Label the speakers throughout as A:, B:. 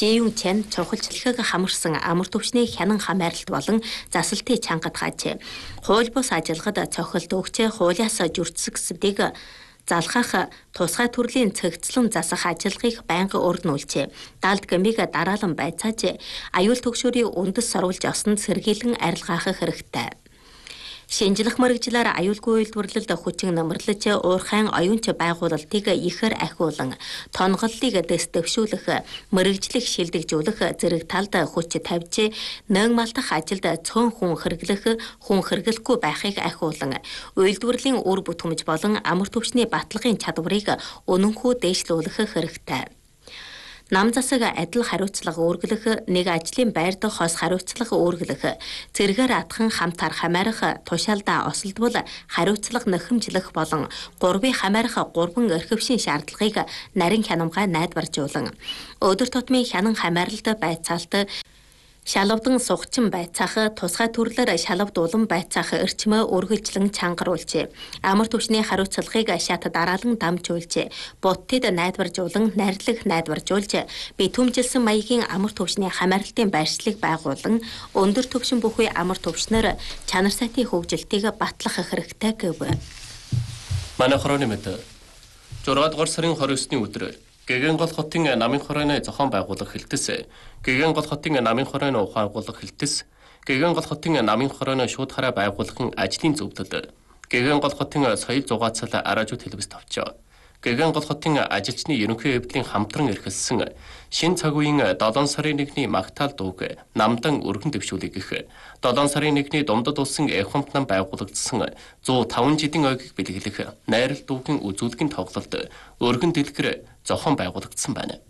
A: Жиюн Чен цонхолчлохыг хамарсан амар төвчний хянан хамааралт болон засалтын чангад хаажээ. Хууль бус ажиллагад цохилт өгчээ хуулиас жүртсгсдгийг залхах тусгай төрлийн цэгцлэн засах ажиллагааг байнга өрнүүлжээ. Далд гэмиг дараалан байцааж аюул төгшөөрийн үндэс сурвалж осонд сэргийлэн арилгаах хэрэгтэй. Шинжлэх мэргэжлээр аюулгүй үйлдвэрлэлд хүчин намарлаж уурхайн оюунч байгуулалтыг ихээр ахиулан тонголлыг дэвшүүлэх, мэргэжлийг шилдэгжүүлэх зэрэг талд хүч тавьж нэн малтах ажилд цөөн хүн хэрэглэхгүй байхыг ахиулан үйлдвэрлэлийн үр бүтэмж болон амар түвшний баталгын чадварыг үнэнхүү дээшлүүлэх хэрэгтэй. Нам засаг адил хариуцлага үүргэлэх, нэг ажлын байрд хос хариуцлага үүргэлэх, зэрэгээр атхан хамтаар хамаарах, тушаалдаа осолдвол хариуцлага нөхөмжлөх болон гурвын хамаарах гурван эрхэвшин шаардлагыг нарийн хянамгай найдваржуулан өдөр тутмын хянан хамааралд байцаалт шалавдан сугчин байцаах, тусгай төрлөөр шалавд улам байцаах эрчмөө үргэлжлэн чангаруулжээ. Амар түвшний хариуцлагыг шат дараалан дамжуулжээ. Будтад найдваржуулан найдваржуулж, битүүмжилсэн маягийн амар түвшний хамааралтын байршлыг байгуулан, өндөр түвшин бүхий амар түвшнэр чанар сайтын хөгжилтийг батлах хэрэгтэй гэв.
B: Манай хорооны мэд 6 дугаар сарын 29-ны өдөр Гэгэн гол хотын намын хорооны зохион байгуулах хэлтэс, Гэгэн гол хотын намын хорооны ухаагуулах хэлтэс, Гэгэн гол хотын намын хорооны шууд хараа байгуулахын ажлын зөвлөлд, Гэгэн гол хотын соёл зугаацал араажууд хэлбэс тавчаа. Гэгэн гол хотын ажилчны ерөнхий эвдлийн хамтран эрхэлсэн шин цаг үеийн 7 сарын 1-ний магтаал дууг намдан өргөн дэвшүүлэх гэх 7 сарын 1-ний Думдад улсын Эвхамт нам байгуулагдсан 105 жилийн ойгийг бэлгэлэх найрал дуугийн үзүүлгийн тоглолт өргөн дэлгэр зохион байгуулагдсан байна.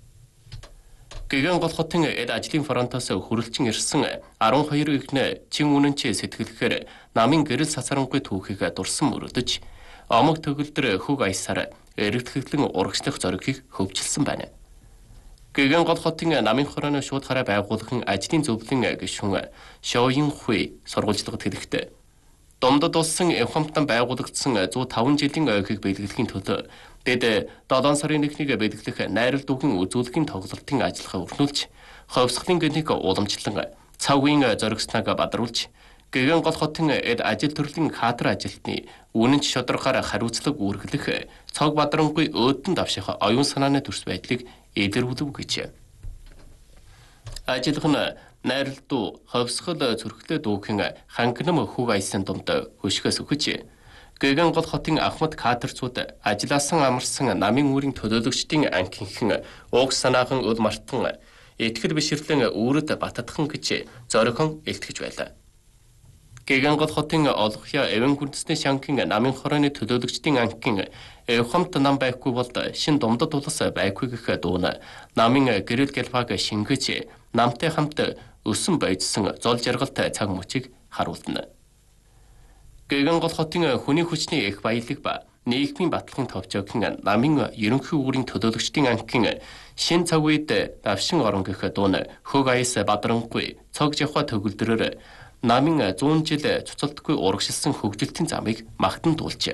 B: Гэгэн гол хотын эд ажлын фронтоос хүрэлцэн ирсэн 12 ихнэ чин үнэнч сэтгэлэхээр намын гэрэл сасарангүй түүхийг дурсан мөрөдөж омог төгөлдөр хөг аясаар эргэлтгэлэн урагшлах зоригийг хөвжилсэн байна. Гэгэн гол хотын намын хорооны шууд хараа байгуулахын ажлын зөвлөлийн гишүүн Шоуин Хуй сургуульчлагад хэлэхдээ Думдад улсын Эвхамтан байгуулагдсан 105 жилийн ойгийг бэлгэлэхийн төлөө дэд 7 сарын 1-нийг бэлгэлэх найрал дүүгийн үзүүлгийн тоглолтын ажиллагаа өрнүүлж, ховсголын гэнийг уламжлан цаг үеийн зоригсныг бадруулж, Гэгэн гол хотын эд ажил төрлийн кадр ажилтны үнэнч шодрохоор хариуцлага үүргэлэх цог бадрангүй өөдөн давших оюун санааны төрс байдлыг илэрүүлв гэж. Ажиллах нь найрал дуу ховсгол зүрхлээ дүүхийн хангинам хөг аясын дунд хөшгөөс өгч, Гэгэн гол хотын Ахмад кадрцууд ажилласан амарсан намын үүрийн төлөөлөгчдийн анхинхэн уг санаахан өл мартан итгэл бишрлэн үүрэд баттадхан гэж зорихон илтгэж байлаа. Гэгэн гол хотын олгохья эвэн гүндэсний шанкын намын хорооны төлөөлөгчдийн анхин Эвхамт нам байхгүй бол шин Думдад улс байхгүй гэх дууна намын гэрэл гэлбаг шингэж намтай хамт өсөн байжсан зол жаргалтай цаг мөчийг харуулна. Гэгэн гол хотын хүний хүчний их баялаг ба нийгмийн баталгын товчоогийн намын ерөнхий үүрийн төлөөлөгчдийн анхин шин цаг үед давшин орон гэх дууна хөг аяс бадрангүй цог жавха төгөлдрөөр намын 100 жил цуцалдаггүй урагшилсан хөгжилтийн замыг магтан дуулжээ.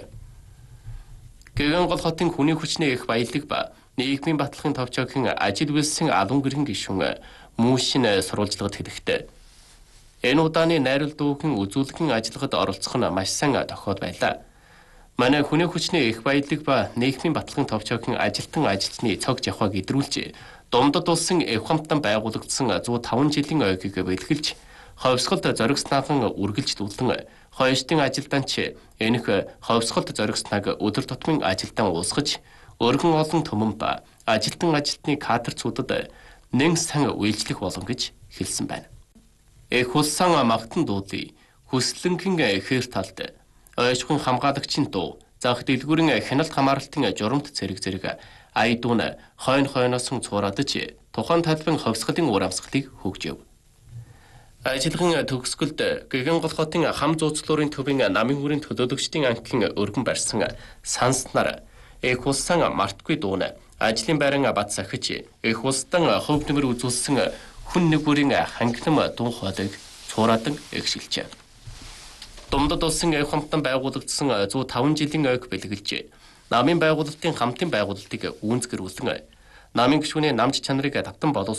B: Гэгэн гол хотын хүний хүчний их баялаг ба нийгмийн баталгын товчоогийн ажил үйлсэн алуун гэрэн гишүүн Mūшин сурвалжлагад хэлэхдээ энэ удааны найрал дуугийн үзүүлгийн ажиллагад оролцох нь маш сайн тохиод байлаа. Манай хүний хүчний их баялаг ба нийгмийн баталгын товчоогийн ажилтан ажилчны цог жавхаг идрүүлж, Думдад улсын Эвхамтан байгуулагдсан 105 жилийн ойгийг бэлгэлж, ховсголд зоригснаахан үргэлж дүүлэн хойштын ажилданч энэх ховсголд зоригснаг өдөр тутмын ажилдан уусгаж, өргөн олон түмэн ба ажилтан ажилтны кадрцуудад нэн сан үйлчлэх болон гэж хэлсэн байна. Эх улсан магтан дуулыг хүслэнгийн эхээр талд ойшхон хамгаалагчийн дуу зах дэлгүүрийн хяналт хамааралтын журамт зэрэг айдуун хойноос цуурадж тухайн талбын ховсголын уур амьсгалыг хөгжөв. Ажиллагааны төгсгөлд Гэгэн гол хотын хам зууцлуурын төвийн намын хүрийн төлөөлөгчдийн анхин өргөн барьсан санснаар эх улсан мартгүй дууна ажлын байран бат сахиж эх улстан хөв нэмэр үзүүлсэн хүн нэг бүрийн хангинам дуу хоолойг цуураадан эгшилжээ. Думдад улсын Эвхамтан байгуулагдсан 105 жилийн ойг бэлгэлж, намын байгуулалтын хамтын байгуулалтыг үүнзгэрүүлэн намын гишүүний намж чанарыг давтан боловсруулж